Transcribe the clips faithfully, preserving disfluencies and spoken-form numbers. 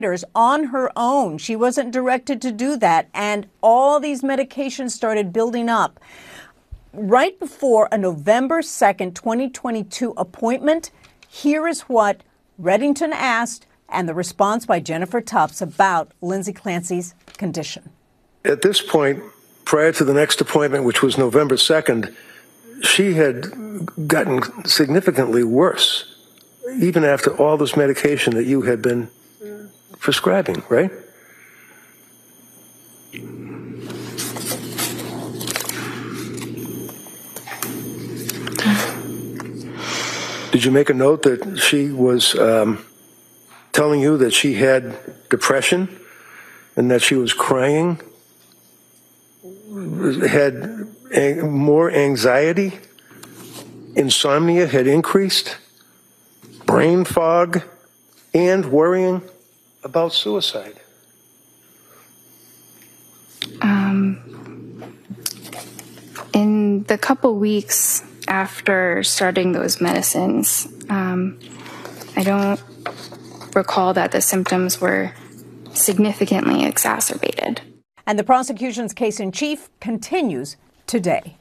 on her own. She wasn't directed to do that. And all these medications started building up. Right before a November second, twenty twenty-two appointment, here is what Reddington asked and the response by Jennifer Tufts about Lindsay Clancy's condition. At this point, prior to the next appointment, which was November second, she had gotten significantly worse, even after all this medication that you had been prescribing, right? Did you make a note that she was um, telling you that she had depression and that she was crying, had an- more anxiety, insomnia had increased, brain fog, and worrying about suicide? Um, in the couple weeks after starting those medicines, um, I don't recall that the symptoms were significantly exacerbated. And the prosecution's case in chief continues today.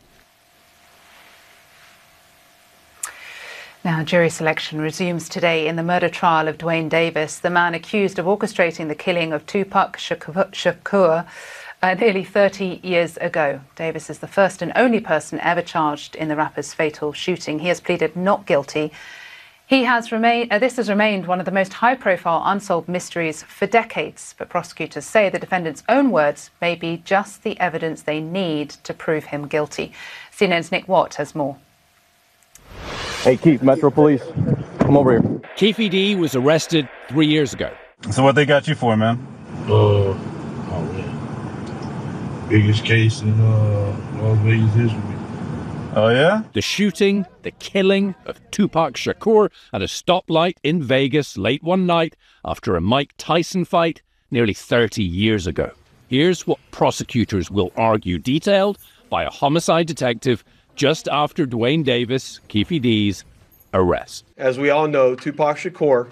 Now, jury selection resumes today in the murder trial of Duane Davis, the man accused of orchestrating the killing of Tupac Shakur uh, nearly thirty years ago. Davis is the first and only person ever charged in the rapper's fatal shooting. He has pleaded not guilty. He has remained, uh, this has remained one of the most high-profile unsolved mysteries for decades, but prosecutors say the defendant's own words may be just the evidence they need to prove him guilty. C N N's Nick Watt has more. Hey, Keith, Metro Police, come over here. Keefe D was arrested three years ago. So what they got you for, man? Uh, oh man, biggest case in uh, Las Vegas history. Oh yeah? The shooting, the killing of Tupac Shakur at a stoplight in Vegas late one night after a Mike Tyson fight nearly thirty years ago. Here's what prosecutors will argue, detailed by a homicide detective just after Duane Davis, Keefe D's, arrest. As we all know, Tupac Shakur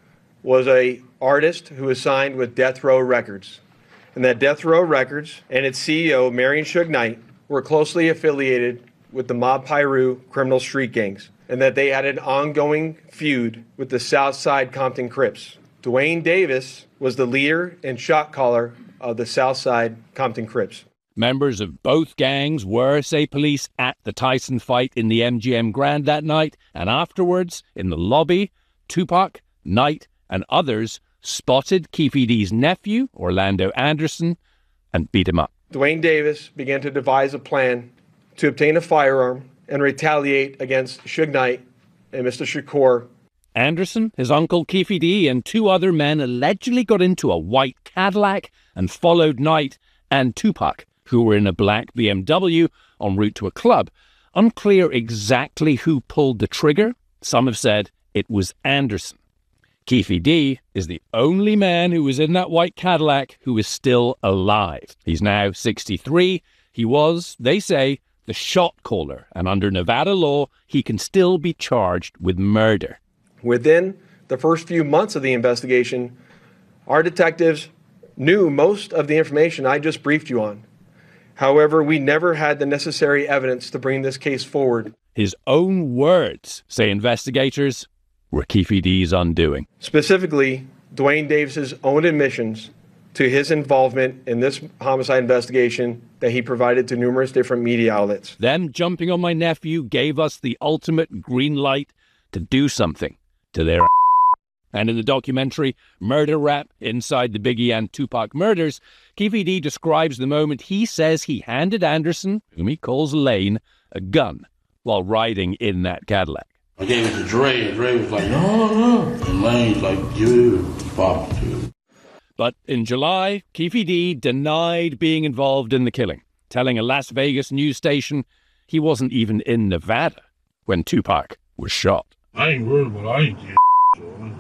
was a artist who was signed with Death Row Records. And that Death Row Records and its C E O, Marion Suge Knight, were closely affiliated with the Mob Piru criminal street gangs, and that they had an ongoing feud with the Southside Compton Crips. Duane Davis was the leader and shot caller of the Southside Compton Crips. Members of both gangs were, say police, at the Tyson fight in the M G M Grand that night, and afterwards, in the lobby, Tupac, Knight, and others spotted Keefe D's nephew, Orlando Anderson, and beat him up. Duane Davis began to devise a plan to obtain a firearm and retaliate against Suge Knight and Mister Shakur. Anderson, his uncle Keefe D, and two other men allegedly got into a white Cadillac and followed Knight and Tupac, who were in a black B M W en route to a club. Unclear exactly who pulled the trigger. Some have said it was Anderson. Keefe D is the only man who was in that white Cadillac who is still alive. He's now sixty-three. He was, they say, the shot caller, and under Nevada law, he can still be charged with murder. Within the first few months of the investigation, our detectives knew most of the information I just briefed you on. However, we never had the necessary evidence to bring this case forward. His own words, say investigators, were Keefe D's undoing. Specifically, Duane Davis's own admissions to his involvement in this homicide investigation that he provided to numerous different media outlets. Them jumping on my nephew gave us the ultimate green light to do something to their And in the documentary Murder Rap Inside the Biggie and Tupac Murders, Keefe D describes the moment he says he handed Anderson, whom he calls Lane, a gun while riding in that Cadillac. I gave it to Dre, and Dre was like, no, no. And Lane's like, you, Pop, too. But in July, Keefe D denied being involved in the killing, telling a Las Vegas news station he wasn't even in Nevada when Tupac was shot. I ain't worried about it. I ain't did so.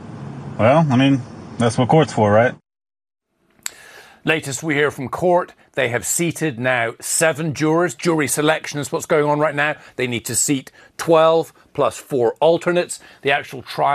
Well, I mean, that's what court's for, right? Latest we hear from court, They have seated now seven jurors. Jury selection is what's going on right now. They need to seat twelve plus four alternates. The actual trial